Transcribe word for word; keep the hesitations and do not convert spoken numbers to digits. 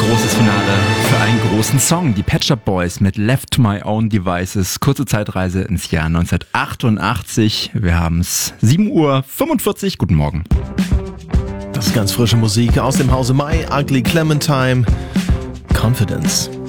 großes Finale für einen großen Song. Die Pet Shop Boys mit Left to My Own Devices. Kurze Zeitreise ins Jahr neunzehnhundertachtundachtzig. Wir haben es sieben Uhr fünfundvierzig. Guten Morgen. Das ist ganz frische Musik aus dem Hause Mai, Ugly Clementine, Confidence.